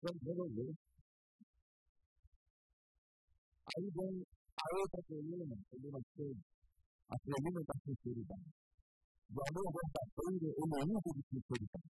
precisamos resolver. Aí vem a outra coluna C, a coluna da sinceridade. O amor verdadeiro é o uso de sinceridade.